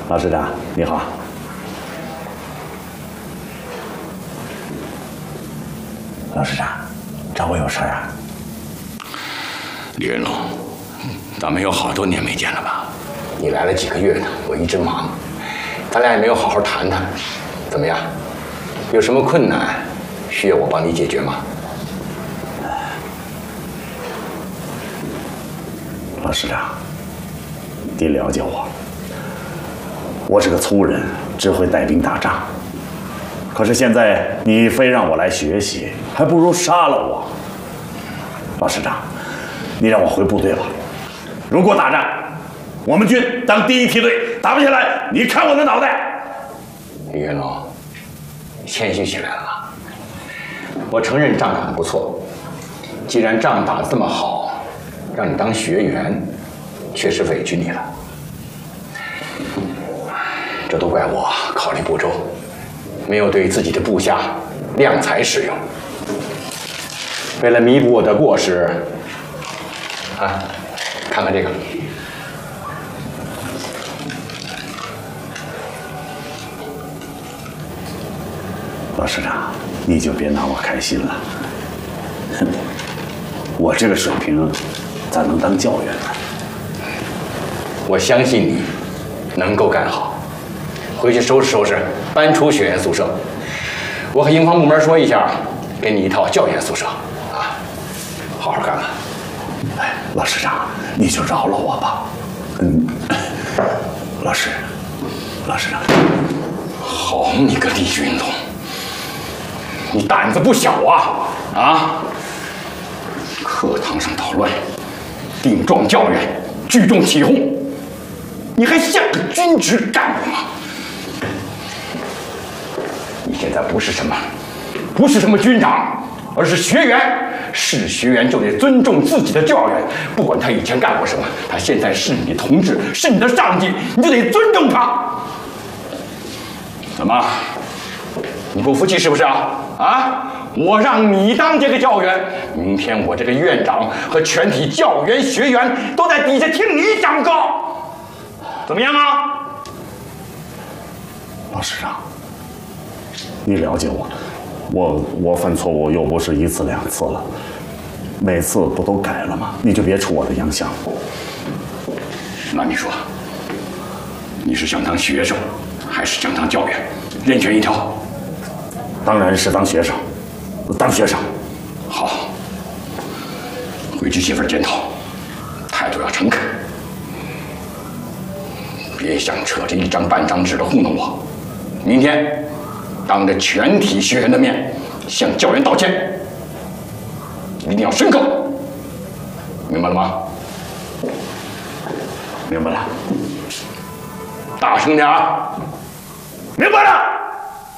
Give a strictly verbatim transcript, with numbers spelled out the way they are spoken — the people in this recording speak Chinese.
老师长，你好。老师长，找我有事啊？ 李云龙，咱们有好多年没见了吧？你来了几个月呢，我一直忙，咱俩也没有好好谈谈。怎么样？有什么困难需要我帮你解决吗？ 老师长，你了解我，我是个粗人，只会带兵打仗。可是现在你非让我来学习，还不如杀了我。老师长，你让我回部队吧。如果打仗，我们军当第一梯队，打不下来，你看我的脑袋。 李云龙，谦虚起来了。我承认仗打得不错，既然仗打得这么好，让你当学员，确实委屈你了。这都怪我考虑不周，没有对自己的部下量才使用。为了弥补我的过失，啊，看看这个。 老师长，你就别拿我开心了。哼，我这个水平，咋能当教员呢？ 我相信你能够干好。回去收拾收拾，搬出学员宿舍。我和营房部门说一下，给你一套教员宿舍。啊，好好干吧。 哎，老师长，你就饶了我吧。嗯，老师，老师长， 好你个李云龙！你胆子不小啊！啊！课堂上捣乱，顶撞教员，聚众起哄，你还像个军职干部吗？你现在不是什么，不是什么军长，而是学员。是学员就得尊重自己的教员，不管他以前干过什么，他现在是你的同志，是你的上级，你就得尊重他。怎么？你不服气是不是啊？啊！我让你当这个教员，明天我这个院长和全体教员学员都在底下听你讲课，怎么样啊？ 老师长，你了解我，我我犯错误又不是一次两次了，每次不都改了吗？你就别出我的洋相。 那你说，你是想当学生，还是想当教员？任选一条。 当然是当学生，当学生。 好，回去写份检讨，态度要诚恳，别想扯着一张半张纸的糊弄我。明天当着全体学员的面向教员道歉，一定要深刻，明白了吗？ 明白了。 大声点儿！ 明白了。